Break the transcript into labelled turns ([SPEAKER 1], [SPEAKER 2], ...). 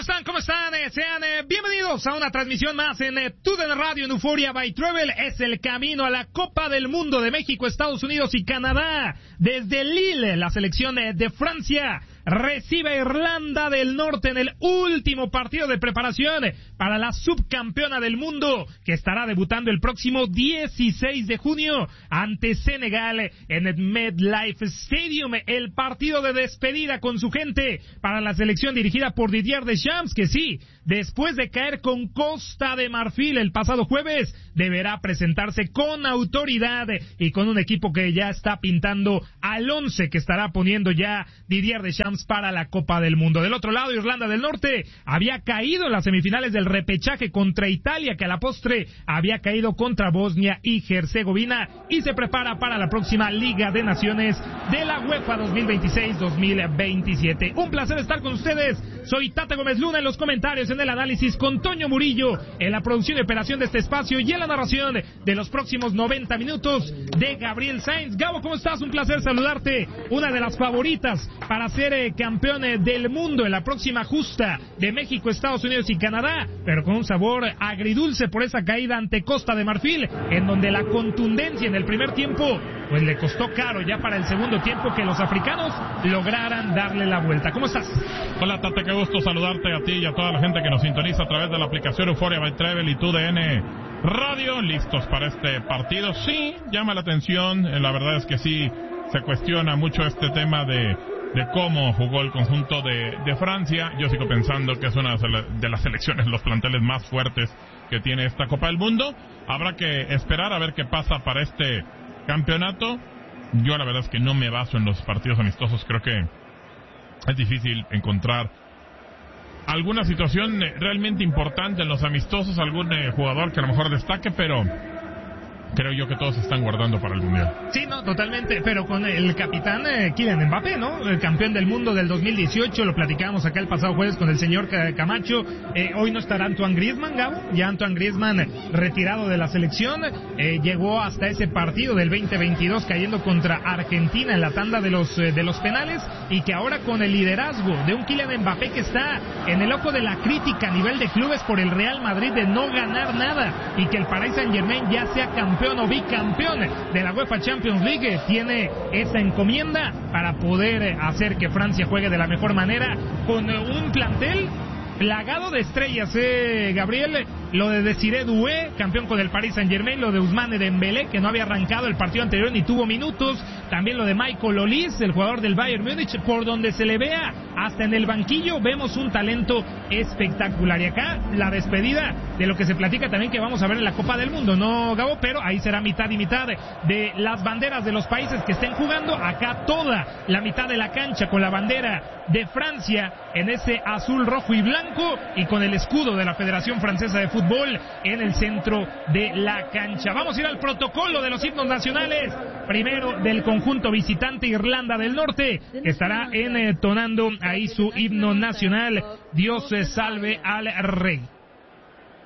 [SPEAKER 1] están? ¿Cómo están? Sean bienvenidos a una transmisión más en TUDN Radio en Euphoria by Travel. Es el camino a la Copa del Mundo de México, Estados Unidos y Canadá. Desde Lille, la selección de Francia recibe a Irlanda del Norte en el último partido de preparación para la subcampeona del mundo, que estará debutando el próximo 16 de junio ante Senegal en el MetLife Stadium. El partido de despedida con su gente para la selección dirigida por Didier Deschamps, que sí, después de caer con Costa de Marfil el pasado jueves, deberá presentarse con autoridad y con un equipo que ya está pintando al 11 que estará poniendo ya Didier Deschamps para la Copa del Mundo. Del otro lado, Irlanda del Norte había caído en las semifinales del repechaje contra Italia, que a la postre había caído contra Bosnia y Herzegovina, y se prepara para la próxima Liga de Naciones de la UEFA 2026-2027. Un placer estar con ustedes. Soy Tata Gómez Luna en los comentarios, en el análisis con Toño Murillo, en la producción y operación de este espacio y en la narración de los próximos 90 minutos de Gabriel Sainz. Gabo, ¿cómo estás? Un placer saludarte. Una de las favoritas para ser campeón del mundo en la próxima justa de México, Estados Unidos y Canadá, pero con un sabor agridulce por esa caída ante Costa de Marfil, en donde la contundencia en el primer tiempo pues le costó caro ya para el segundo tiempo que los africanos lograran darle la vuelta. ¿Cómo estás?
[SPEAKER 2] Hola Tata, qué gusto saludarte a ti y a toda la gente que nos sintoniza a través de la aplicación Euphoria by Travel y TUDN Radio. Listos para este partido. Sí, llama la atención, la verdad es que sí se cuestiona mucho este tema de cómo jugó el conjunto de Francia. Yo sigo pensando que es una de las selecciones, los planteles más fuertes que tiene esta Copa del Mundo. Habrá que esperar a ver qué pasa para este campeonato. Yo la verdad es que no me baso en los partidos amistosos. Creo que es difícil encontrar alguna situación realmente importante en los amistosos, algún jugador que a lo mejor destaque, pero creo yo que todos se están guardando para el Mundial.
[SPEAKER 1] Sí, no, totalmente, pero con el capitán Kylian Mbappé, ¿no? El campeón del mundo del 2018, lo platicábamos acá el pasado jueves con el señor Camacho. Hoy no estará Antoine Griezmann, Gabo. Ya Antoine Griezmann retirado de la selección, llegó hasta ese partido del 2022 cayendo contra Argentina en la tanda de los penales, y que ahora con el liderazgo de un Kylian Mbappé que está en el ojo de la crítica a nivel de clubes por el Real Madrid de no ganar nada, y que el Paris Saint-Germain ya sea campeón o bicampeón de la UEFA Champions League, tiene esa encomienda para poder hacer que Francia juegue de la mejor manera con un plantel plagado de estrellas, Gabriel. Lo de Desiré Doué, campeón con el Paris Saint-Germain, lo de Ousmane Dembélé, que no había arrancado el partido anterior ni tuvo minutos, también lo de Michael Olise, el jugador del Bayern Múnich. Por donde se le vea, hasta en el banquillo, vemos un talento espectacular. Y acá, la despedida de lo que se platica también que vamos a ver en la Copa del Mundo, ¿no, Gabo? Pero ahí será mitad y mitad de las banderas de los países que estén jugando. Acá toda la mitad de la cancha con la bandera de Francia en ese azul, rojo y blanco, y con el escudo de la Federación Francesa de Fútbol en el centro de la cancha. Vamos a ir al protocolo de los himnos nacionales. Primero del conjunto visitante, Irlanda del Norte, que estará entonando ahí su himno nacional, Dios salve al rey.